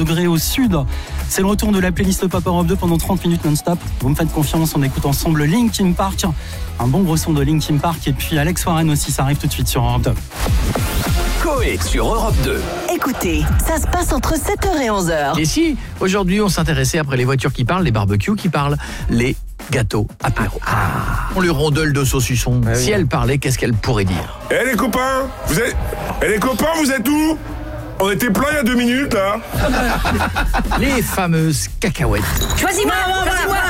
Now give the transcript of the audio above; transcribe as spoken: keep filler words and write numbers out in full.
degrés au sud. C'est le retour de la playlist Pop Europe deux pendant trente minutes non-stop. Vous me faites confiance, on écoute ensemble Linkin Park. Un bon gros son de Linkin Park. Et puis Alex Warren aussi, ça arrive tout de suite sur Europe deux. Coé sur Europe deux. Écoutez, ça se passe entre sept heures et onze heures. Et si, aujourd'hui, on s'intéressait, après les voitures qui parlent, les barbecues qui parlent, les gâteaux apéro. Ah. On lui rondeule de saucisson. Ah oui. Si elle parlait, qu'est-ce qu'elle pourrait dire? Eh hey, les copains, vous êtes... Eh hey, les copains, vous êtes où? On était plein il y a deux minutes, là. Les fameuses cacahuètes. Choisis-moi, choisis-moi.